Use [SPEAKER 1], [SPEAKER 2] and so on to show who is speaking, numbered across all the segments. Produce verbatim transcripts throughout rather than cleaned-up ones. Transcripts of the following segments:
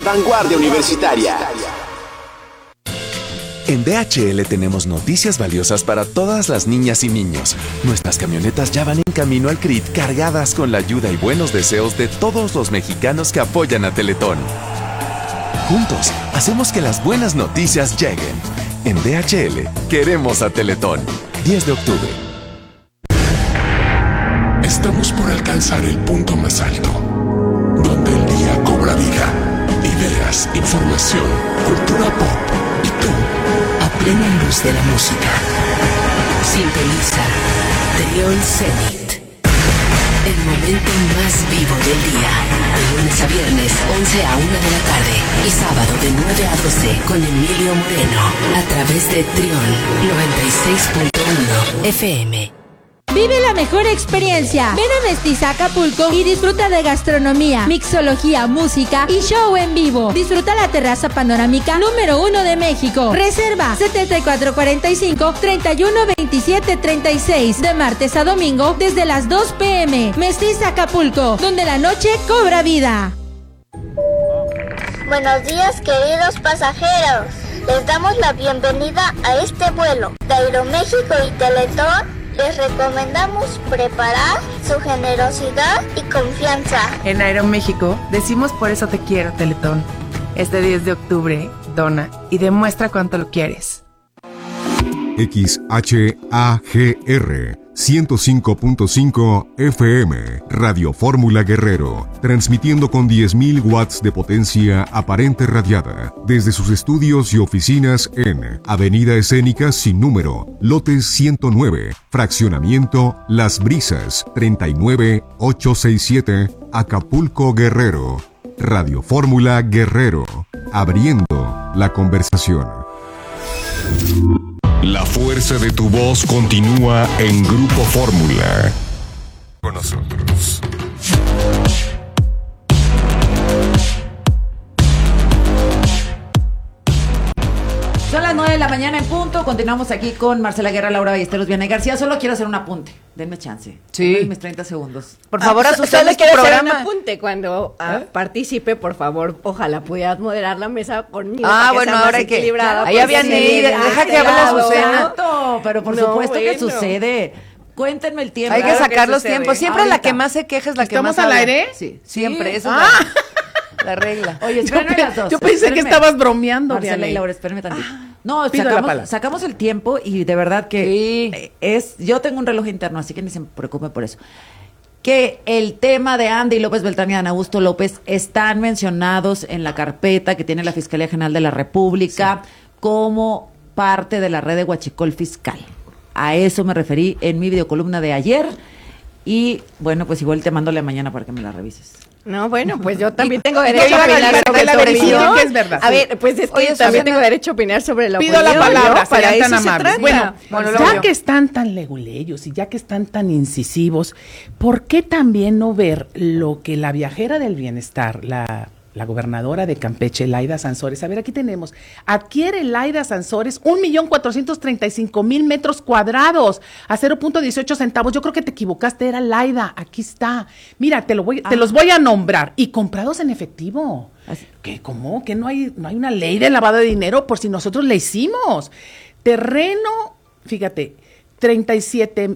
[SPEAKER 1] Vanguardia Universitaria.
[SPEAKER 2] En D H L tenemos noticias valiosas para todas las niñas y niños. Nuestras camionetas ya van en camino al C R I T cargadas con la ayuda y buenos deseos de todos los mexicanos que apoyan a Teletón. Juntos, hacemos que las buenas noticias lleguen. En D H L, queremos a Teletón. diez de octubre.
[SPEAKER 3] Estamos por alcanzar el punto más alto, donde el día cobra vida. Ideas, información, cultura pop y tú, a plena luz de la música.
[SPEAKER 4] Sintoniza Trión Zenit. El momento más vivo del día. De lunes a viernes, once a una de la tarde. Y sábado de nueve a doce con Emilio Moreno. A través de Trión noventa y seis punto uno F M.
[SPEAKER 5] Vive la mejor experiencia. Ven a Mestiza Acapulco y disfruta de gastronomía, mixología, música y show en vivo. Disfruta la terraza panorámica número uno de México. Reserva setenta y cuatro cuarenta y cinco, treinta y uno veintisiete treinta y seis de martes a domingo desde las dos pm. Mestiza Acapulco, donde la noche cobra vida.
[SPEAKER 6] Buenos días, queridos pasajeros. Les damos la bienvenida a este vuelo de Aeroméxico y Teletón. Les recomendamos preparar su generosidad y confianza.
[SPEAKER 7] En Aeroméxico decimos por eso te quiero, Teletón. Este diez de octubre, dona y demuestra cuánto lo quieres.
[SPEAKER 8] X H A G R ciento cinco punto cinco F M, Radio Fórmula Guerrero, transmitiendo con diez mil watts de potencia aparente radiada, desde sus estudios y oficinas en Avenida Escénica sin número, lote ciento nueve, fraccionamiento Las Brisas, treinta y nueve ochocientos sesenta y siete, Acapulco, Guerrero. Radio Fórmula Guerrero, abriendo la conversación.
[SPEAKER 3] La fuerza de tu voz continúa en Grupo Fórmula. Con nosotros.
[SPEAKER 9] Son las nueve de la mañana en punto. Continuamos aquí con Marcela Guerra, Laura Ballesteros, Vianey García. Solo quiero hacer un apunte. Denme chance.
[SPEAKER 7] Sí.
[SPEAKER 9] Denme mis treinta segundos.
[SPEAKER 7] Por favor,
[SPEAKER 10] ah,
[SPEAKER 7] a sus
[SPEAKER 10] solo
[SPEAKER 7] este
[SPEAKER 10] quiero hacer
[SPEAKER 7] programa.
[SPEAKER 10] un apunte. Cuando ah, ¿Eh? participe, por favor, ojalá pudieras moderar la mesa conmigo.
[SPEAKER 7] Ah, bueno, ahora hay que. Ahí había ni. Deja que hable la Azucena.
[SPEAKER 9] Pero por
[SPEAKER 10] no,
[SPEAKER 9] supuesto
[SPEAKER 10] bueno.
[SPEAKER 9] que sucede. Cuéntenme el tiempo.
[SPEAKER 7] Hay que
[SPEAKER 9] claro
[SPEAKER 7] sacar
[SPEAKER 9] que
[SPEAKER 7] los
[SPEAKER 9] sucede.
[SPEAKER 7] tiempos. Siempre
[SPEAKER 9] Ahorita.
[SPEAKER 7] la que más se queja es la que más.
[SPEAKER 11] ¿Estamos al
[SPEAKER 7] habla.
[SPEAKER 11] aire?
[SPEAKER 9] Sí.
[SPEAKER 7] Siempre.
[SPEAKER 9] Sí.
[SPEAKER 7] Eso
[SPEAKER 11] Ah.
[SPEAKER 7] es la, la regla.
[SPEAKER 9] Oye, espérenme las dos.
[SPEAKER 11] Yo pensé
[SPEAKER 9] espérenme.
[SPEAKER 11] que estabas bromeando,
[SPEAKER 9] Marcela
[SPEAKER 11] Vianey.
[SPEAKER 9] y Laura, espérenme tantito. No,
[SPEAKER 11] Pido la
[SPEAKER 9] sacamos,
[SPEAKER 11] palabra.
[SPEAKER 9] sacamos el tiempo y de verdad que
[SPEAKER 7] Sí.
[SPEAKER 9] es. Yo tengo un reloj interno, así que ni se preocupe por eso. Que el tema de Andy López Beltrán y Ana Augusto López están mencionados en la carpeta que tiene la Fiscalía General de la República sí. como parte de la red de huachicol fiscal. A eso me referí en mi videocolumna de ayer. Y bueno, pues igual te mando la mañana para que me la revises.
[SPEAKER 10] No, bueno, pues yo también tengo derecho a
[SPEAKER 11] iba a
[SPEAKER 10] opinar
[SPEAKER 11] decir
[SPEAKER 10] sobre
[SPEAKER 11] de la
[SPEAKER 10] la
[SPEAKER 11] verificación
[SPEAKER 10] opinión.
[SPEAKER 11] que es verdad,
[SPEAKER 10] A
[SPEAKER 11] sí.
[SPEAKER 10] ver, pues es que
[SPEAKER 7] Oye,
[SPEAKER 10] también
[SPEAKER 7] Susana,
[SPEAKER 10] tengo derecho a opinar sobre la
[SPEAKER 11] Pido
[SPEAKER 10] opinión.
[SPEAKER 11] la palabra,
[SPEAKER 10] ¿no? Para
[SPEAKER 11] serían
[SPEAKER 10] eso
[SPEAKER 11] tan
[SPEAKER 10] se
[SPEAKER 11] amables.
[SPEAKER 10] trata.
[SPEAKER 11] Bueno,
[SPEAKER 7] Bueno,
[SPEAKER 11] ya
[SPEAKER 7] luego
[SPEAKER 11] que
[SPEAKER 7] yo.
[SPEAKER 11] están tan leguleyos y ya que están tan incisivos, ¿por qué también no ver lo que la viajera del bienestar, la, la gobernadora de Campeche, Laida Sansores, a ver, aquí tenemos, adquiere Laida Sansores un millón cuatrocientos treinta y cinco mil metros cuadrados a cero punto dieciocho centavos? Yo creo que te equivocaste, era Laida, aquí está. Mira, te, lo voy,
[SPEAKER 9] Ah.
[SPEAKER 11] te los voy a nombrar y comprados en efectivo.
[SPEAKER 9] Así.
[SPEAKER 11] ¿Qué? ¿Cómo? ¿Que no hay, no hay una ley de lavado de dinero por si nosotros le hicimos? Terreno, fíjate, treinta y siete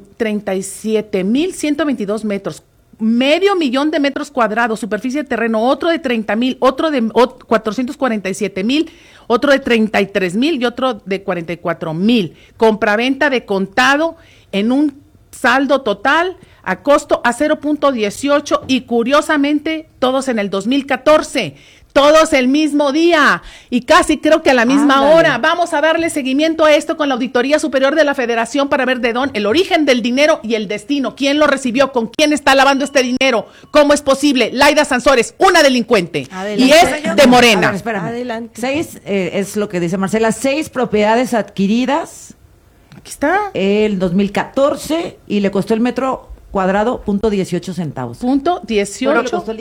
[SPEAKER 11] mil ciento veintidós metros, medio millón de metros cuadrados, superficie de terreno, otro de treinta mil, otro de o, cuatrocientos cuarenta y siete mil, otro de treinta y tres mil y otro de cuarenta y cuatro mil. Compraventa de contado en un saldo total a costo a cero punto dieciocho y curiosamente todos en el dos mil catorce. Todos el mismo día y casi creo que a la misma
[SPEAKER 9] Ándale.
[SPEAKER 11] hora. Vamos a darle seguimiento a esto con la Auditoría Superior de la Federación para ver de dónde, el origen del dinero y el destino. ¿Quién lo recibió? ¿Con quién está lavando este dinero? ¿Cómo es posible? Laida Sansores, una delincuente.
[SPEAKER 10] Adelante.
[SPEAKER 11] Y es de Morena.
[SPEAKER 9] A ver, espérame.
[SPEAKER 10] Adelante.
[SPEAKER 9] Seis, eh, es lo que dice Marcela, seis propiedades adquiridas
[SPEAKER 11] Aquí está.
[SPEAKER 9] el dos mil catorce y le costó el metro cuadrado punto dieciocho centavos.
[SPEAKER 11] Punto
[SPEAKER 9] ¿Cuánto le
[SPEAKER 11] dieciocho.
[SPEAKER 9] costó el litro?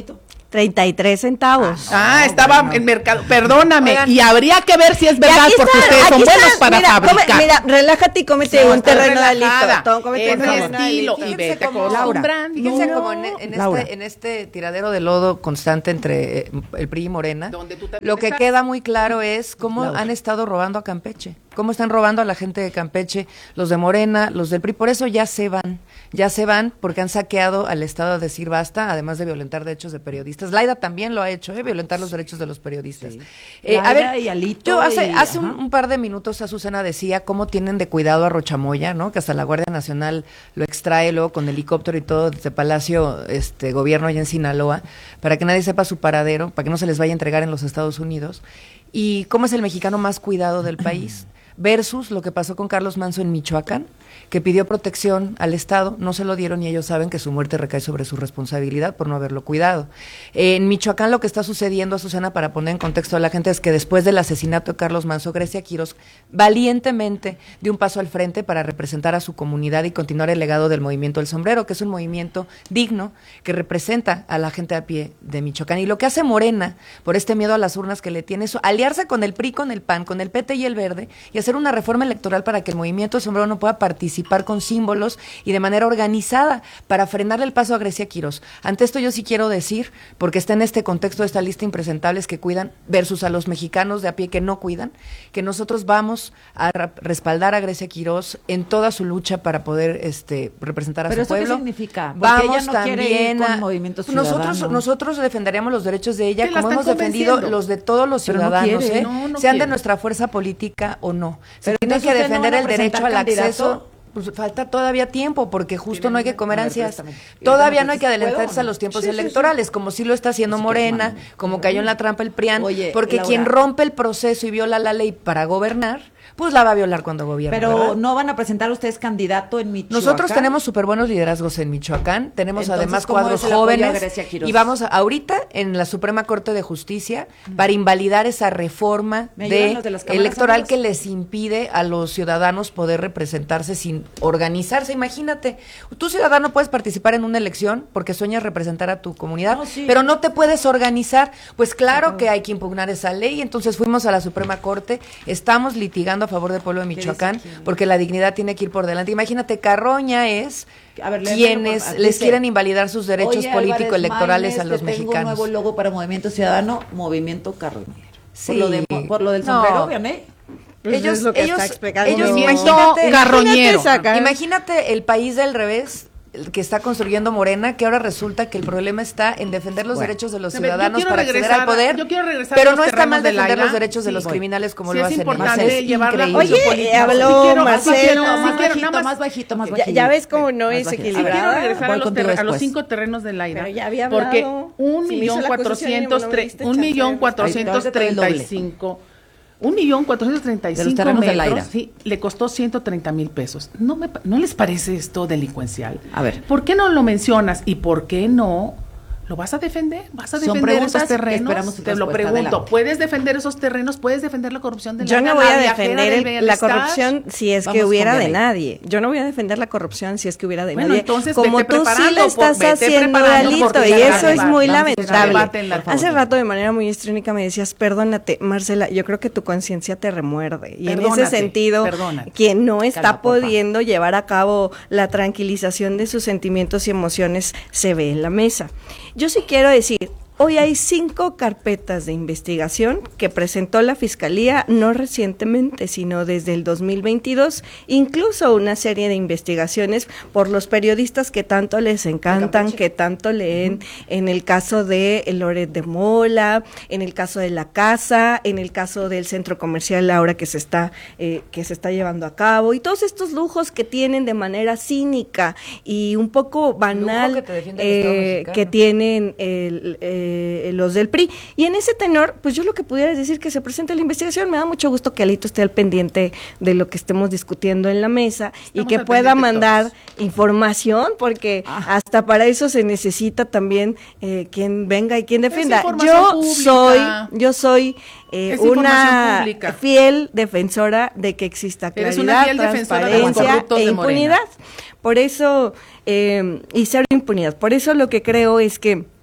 [SPEAKER 10] treinta y tres centavos.
[SPEAKER 11] Ah, estaba
[SPEAKER 9] bueno.
[SPEAKER 11] en mercado, perdóname,
[SPEAKER 10] Oigan.
[SPEAKER 11] y habría que ver si es
[SPEAKER 10] Y
[SPEAKER 11] verdad,
[SPEAKER 10] aquí
[SPEAKER 11] porque
[SPEAKER 10] está,
[SPEAKER 11] ustedes son
[SPEAKER 10] aquí
[SPEAKER 11] buenos
[SPEAKER 10] está,
[SPEAKER 11] para
[SPEAKER 10] mira,
[SPEAKER 11] fabricar.
[SPEAKER 10] come- mira, relájate y cómete
[SPEAKER 11] No,
[SPEAKER 10] un
[SPEAKER 11] estoy
[SPEAKER 10] terreno de
[SPEAKER 11] relajada.
[SPEAKER 10] litro. Todo, cómete
[SPEAKER 11] Es
[SPEAKER 10] un
[SPEAKER 11] mi
[SPEAKER 10] terreno de
[SPEAKER 11] estilo,
[SPEAKER 10] litro.
[SPEAKER 11] y
[SPEAKER 9] Fíjense
[SPEAKER 11] vete
[SPEAKER 9] cómo-
[SPEAKER 11] acostumbrando.
[SPEAKER 9] Fíjense
[SPEAKER 11] No,
[SPEAKER 9] como en, en
[SPEAKER 11] Laura.
[SPEAKER 9] este, en este tiradero de lodo constante entre eh, el P R I y Morena,
[SPEAKER 11] Donde tú también
[SPEAKER 9] lo que
[SPEAKER 11] estás.
[SPEAKER 9] queda muy claro es cómo
[SPEAKER 11] Laura.
[SPEAKER 9] han estado robando a Campeche, cómo están robando a la gente de Campeche, los de Morena, los del P R I, por eso ya se van, ya se van porque han saqueado al Estado a decir basta, además de violentar derechos de periodistas. Laida también lo ha hecho, ¿eh? Violentar los derechos de los periodistas. Eh, a
[SPEAKER 1] Laida
[SPEAKER 9] ver,
[SPEAKER 1] y Alito
[SPEAKER 9] yo hace,
[SPEAKER 1] y-
[SPEAKER 9] hace un,
[SPEAKER 1] ajá.
[SPEAKER 9] un par de minutos Azucena decía cómo tienen de cuidado a Rochamoya, ¿no? Que hasta la Guardia Nacional lo extrae luego con helicóptero y todo desde Palacio, este gobierno allá en Sinaloa, para que nadie sepa su paradero, para que no se les vaya a entregar en los Estados Unidos. Y cómo es el mexicano más cuidado del país, versus lo que pasó con Carlos Manso en Michoacán, que pidió protección al Estado, no se lo dieron y ellos saben que su muerte recae sobre su responsabilidad por no haberlo cuidado. Eh, en Michoacán lo que está sucediendo, Azucena, para poner en contexto a la gente, es que después del asesinato de Carlos Manso, Grecia Quirós valientemente dio un paso al frente para representar a su comunidad y continuar el legado del Movimiento del Sombrero, que es un movimiento digno que representa a la gente a pie de Michoacán. Y lo que hace Morena, por este miedo a las urnas que le tiene, es aliarse con el P R I, con el P A N, con el P T y el Verde, y hacer una reforma electoral para que el Movimiento del Sombrero no pueda participar con símbolos y de manera organizada para frenarle el paso a Grecia Quirós. Ante esto yo sí quiero decir, porque está en este contexto de esta lista impresentables que cuidan versus a los mexicanos de a pie que no cuidan, que nosotros vamos a ra- respaldar a Grecia Quirós en toda su lucha para poder este representar a
[SPEAKER 1] ¿Pero
[SPEAKER 9] su
[SPEAKER 1] eso qué
[SPEAKER 9] pueblo.
[SPEAKER 1] significa? Porque
[SPEAKER 9] Vamos
[SPEAKER 1] ella no quiere ir
[SPEAKER 9] también
[SPEAKER 1] con
[SPEAKER 9] a
[SPEAKER 1] Movimiento
[SPEAKER 9] nosotros
[SPEAKER 1] Ciudadano.
[SPEAKER 9] nosotros defenderíamos los derechos de ella
[SPEAKER 11] Que la
[SPEAKER 9] como
[SPEAKER 11] están
[SPEAKER 9] hemos defendido
[SPEAKER 11] convenciendo.
[SPEAKER 9] los de todos los
[SPEAKER 1] Pero no
[SPEAKER 9] ciudadanos,
[SPEAKER 1] quiere.
[SPEAKER 9] ¿eh?
[SPEAKER 11] No, no
[SPEAKER 9] sean de
[SPEAKER 11] quiere.
[SPEAKER 9] nuestra fuerza política o no. Se
[SPEAKER 1] Pero
[SPEAKER 9] tiene
[SPEAKER 1] entonces
[SPEAKER 9] que
[SPEAKER 1] ustedes no
[SPEAKER 9] defender
[SPEAKER 1] van a
[SPEAKER 9] el derecho
[SPEAKER 1] presentar
[SPEAKER 9] al acceso.
[SPEAKER 1] candidato.
[SPEAKER 9] Pues falta todavía tiempo, porque justo no hay que comer
[SPEAKER 1] A ver,
[SPEAKER 9] ansias.
[SPEAKER 1] préstame.
[SPEAKER 9] Todavía no hay que
[SPEAKER 1] ¿Puedo o
[SPEAKER 9] adelantarse
[SPEAKER 1] no?
[SPEAKER 9] a los tiempos
[SPEAKER 1] Sí, sí, sí.
[SPEAKER 9] electorales, como sí lo está haciendo Morena, como cayó en la trampa el P R I A N,
[SPEAKER 1] Oye,
[SPEAKER 9] porque
[SPEAKER 1] Laura.
[SPEAKER 9] quien rompe el proceso y viola la ley para gobernar, pues la va a violar cuando gobierne.
[SPEAKER 1] Pero
[SPEAKER 9] ¿verdad?
[SPEAKER 1] no van a presentar ustedes candidato en Michoacán.
[SPEAKER 9] Nosotros tenemos súper buenos liderazgos en Michoacán, tenemos
[SPEAKER 1] Entonces,
[SPEAKER 9] además
[SPEAKER 1] ¿cómo
[SPEAKER 9] cuadros
[SPEAKER 1] es el apoyo a
[SPEAKER 9] jóvenes
[SPEAKER 1] Grecia Quirós?
[SPEAKER 9] y vamos a- ahorita en la Suprema Corte de Justicia para invalidar esa reforma
[SPEAKER 1] ¿Me ayudan
[SPEAKER 9] de
[SPEAKER 1] los de las cámaras,
[SPEAKER 9] electoral
[SPEAKER 1] amigos?
[SPEAKER 9] que les impide a los ciudadanos poder representarse sin organizarse. Imagínate, tú ciudadano puedes participar en una elección porque sueñas representar a tu comunidad,
[SPEAKER 1] No, sí.
[SPEAKER 9] pero no te puedes organizar. Pues claro que hay que impugnar esa ley, entonces fuimos a la Suprema Corte, estamos litigando a favor del pueblo de Michoacán porque la dignidad tiene que ir por delante. Imagínate, Carroña es
[SPEAKER 1] A ver, léemelo,
[SPEAKER 9] quienes
[SPEAKER 1] por-
[SPEAKER 9] les
[SPEAKER 1] dice,
[SPEAKER 9] quieren invalidar sus derechos
[SPEAKER 1] "Oye,
[SPEAKER 9] político-electorales
[SPEAKER 1] Álvarez
[SPEAKER 9] a los
[SPEAKER 1] Maínez, te
[SPEAKER 9] mexicanos.
[SPEAKER 1] Tengo un nuevo logo para Movimiento Ciudadano, Movimiento Carroñero.
[SPEAKER 9] Sí.
[SPEAKER 1] Por lo, de, por lo del
[SPEAKER 9] No.
[SPEAKER 1] sombrero, ¿viene?
[SPEAKER 10] Pues
[SPEAKER 9] ellos,
[SPEAKER 10] es lo que
[SPEAKER 9] ellos,
[SPEAKER 10] está explicando.
[SPEAKER 9] ellos
[SPEAKER 11] Movimiento
[SPEAKER 9] imagínate,
[SPEAKER 11] carroñero.
[SPEAKER 10] Saca-
[SPEAKER 9] imagínate el país del revés el que está construyendo Morena, que ahora resulta que el problema está en defender los
[SPEAKER 1] Bueno.
[SPEAKER 9] derechos de los
[SPEAKER 11] A ver, yo
[SPEAKER 9] ciudadanos
[SPEAKER 11] quiero
[SPEAKER 9] para acceder
[SPEAKER 11] regresar
[SPEAKER 9] al
[SPEAKER 11] a-
[SPEAKER 9] poder,
[SPEAKER 11] yo quiero regresar a
[SPEAKER 9] pero
[SPEAKER 11] los
[SPEAKER 9] no está
[SPEAKER 11] terrenos
[SPEAKER 9] mal
[SPEAKER 11] de
[SPEAKER 9] defender
[SPEAKER 11] Laida.
[SPEAKER 9] los derechos de
[SPEAKER 11] Sí,
[SPEAKER 9] los
[SPEAKER 11] voy.
[SPEAKER 9] criminales como
[SPEAKER 11] Sí,
[SPEAKER 9] lo
[SPEAKER 11] es
[SPEAKER 9] hacen
[SPEAKER 11] importante
[SPEAKER 9] ellos. Es
[SPEAKER 11] llevarla
[SPEAKER 9] increíble.
[SPEAKER 11] con
[SPEAKER 10] Oye,
[SPEAKER 11] su política.
[SPEAKER 10] habló
[SPEAKER 11] Sí quiero-
[SPEAKER 10] Marcelo.
[SPEAKER 11] sí quiero-
[SPEAKER 1] Más
[SPEAKER 11] sí quiero-
[SPEAKER 1] bajito,
[SPEAKER 11] nada
[SPEAKER 1] más bajito, más
[SPEAKER 10] Ya,
[SPEAKER 1] bajito.
[SPEAKER 10] ya ves cómo no
[SPEAKER 1] Más
[SPEAKER 10] es
[SPEAKER 1] bajito.
[SPEAKER 11] Sí, quiero
[SPEAKER 10] equilibrada.
[SPEAKER 11] regresar a
[SPEAKER 1] Voy
[SPEAKER 11] los,
[SPEAKER 1] contigo
[SPEAKER 11] terre- a los
[SPEAKER 1] después.
[SPEAKER 11] cinco terrenos de Laida.
[SPEAKER 10] Pero ya había
[SPEAKER 11] porque
[SPEAKER 10] hablado.
[SPEAKER 11] un
[SPEAKER 10] Si me
[SPEAKER 11] millón
[SPEAKER 10] hizo la acusación y
[SPEAKER 11] cuatrocientos
[SPEAKER 10] no me
[SPEAKER 11] tre-
[SPEAKER 10] diste
[SPEAKER 11] un
[SPEAKER 10] chance
[SPEAKER 11] millón
[SPEAKER 10] de-
[SPEAKER 11] cuatrocientos treinta y cinco un millón cuatrocientos treinta y
[SPEAKER 1] De los
[SPEAKER 11] cinco
[SPEAKER 1] terrenos de Laida.
[SPEAKER 11] metros, sí, le costó ciento treinta mil pesos. ¿No, me, pa- ¿No les parece esto delincuencial?
[SPEAKER 1] A ver.
[SPEAKER 11] ¿Por qué no lo mencionas y por qué no lo vas a defender? ¿Vas a
[SPEAKER 1] Son
[SPEAKER 11] defender
[SPEAKER 1] preguntas
[SPEAKER 11] esos terrenos?
[SPEAKER 1] esperamos tu
[SPEAKER 11] Te lo
[SPEAKER 1] respuesta.
[SPEAKER 11] pregunto.
[SPEAKER 1] Adelante.
[SPEAKER 11] ¿Puedes defender esos terrenos? ¿Puedes defender la corrupción de
[SPEAKER 10] Yo
[SPEAKER 11] Laida,
[SPEAKER 10] no voy
[SPEAKER 11] la
[SPEAKER 10] a
[SPEAKER 11] viajera
[SPEAKER 10] defender
[SPEAKER 11] del
[SPEAKER 10] el- la
[SPEAKER 11] bienestar?
[SPEAKER 10] corrupción si es que
[SPEAKER 1] Vamos
[SPEAKER 10] hubiera
[SPEAKER 1] con
[SPEAKER 10] de
[SPEAKER 1] Vianey.
[SPEAKER 10] nadie. Yo no voy a defender la corrupción si es que hubiera de
[SPEAKER 11] Bueno,
[SPEAKER 10] nadie.
[SPEAKER 11] entonces
[SPEAKER 10] Como
[SPEAKER 11] vete
[SPEAKER 10] tú sí
[SPEAKER 11] preparando,
[SPEAKER 10] lo estás
[SPEAKER 11] vete
[SPEAKER 10] haciendo,
[SPEAKER 11] preparando,
[SPEAKER 10] Dalito,
[SPEAKER 11] porque
[SPEAKER 10] y
[SPEAKER 11] ya
[SPEAKER 10] eso es
[SPEAKER 11] va-
[SPEAKER 10] muy
[SPEAKER 11] vamos a tener
[SPEAKER 10] lamentable.
[SPEAKER 11] debate en la
[SPEAKER 10] Hace
[SPEAKER 11] Corte.
[SPEAKER 10] rato de manera muy histrónica me decías, perdónate, Marcela, yo creo que tu conciencia te remuerde. Y en
[SPEAKER 11] Perdónate,
[SPEAKER 10] ese sentido,
[SPEAKER 11] perdónate.
[SPEAKER 10] quien no está
[SPEAKER 1] Calma, porfa.
[SPEAKER 10] pudiendo llevar a cabo la tranquilización de sus sentimientos y emociones se ve en la mesa. Yo sí quiero decir, hoy hay cinco carpetas de investigación que presentó la Fiscalía, no recientemente, sino desde el dos mil veintidós, incluso una serie de investigaciones por los periodistas que tanto les encantan, que tanto leen, en el caso de Loret de Mola, en el caso de La Casa, en el caso del centro comercial ahora que se está, eh, que se está llevando a cabo, y todos estos lujos que tienen de manera cínica y un poco banal,
[SPEAKER 9] que te defiende el Estado
[SPEAKER 10] eh,
[SPEAKER 9] mexicano.
[SPEAKER 10] que tienen el, eh, los del P R I. Y en ese tenor, pues yo lo que pudiera es decir que se presente la investigación. Me da mucho gusto que Alito esté al pendiente de lo que estemos discutiendo en la mesa y
[SPEAKER 11] Estamos
[SPEAKER 10] que
[SPEAKER 11] al
[SPEAKER 10] pueda
[SPEAKER 11] pendiente
[SPEAKER 10] mandar
[SPEAKER 11] todos.
[SPEAKER 10] información, porque hasta para eso se necesita también eh, quien venga y quien defienda.
[SPEAKER 11] información
[SPEAKER 10] Yo
[SPEAKER 11] pública.
[SPEAKER 10] soy, yo soy eh,
[SPEAKER 11] Es
[SPEAKER 10] una
[SPEAKER 11] información pública.
[SPEAKER 10] fiel defensora de que exista
[SPEAKER 11] Eres
[SPEAKER 10] claridad,
[SPEAKER 11] una fiel defensora de los
[SPEAKER 10] transparencia
[SPEAKER 11] corruptos
[SPEAKER 10] e
[SPEAKER 11] de Morena.
[SPEAKER 10] impunidad. Por eso, eh, y cero impunidad. Por eso lo que creo es que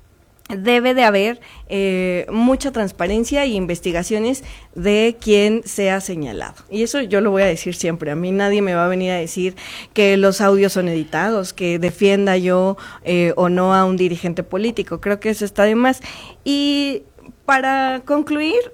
[SPEAKER 10] debe de haber eh, mucha transparencia y investigaciones de quien sea señalado. Y eso yo lo voy a decir siempre. A mí nadie me va a venir a decir que los audios son editados, que defienda yo eh, o no a un dirigente político. Creo que eso está de más. Y para concluir,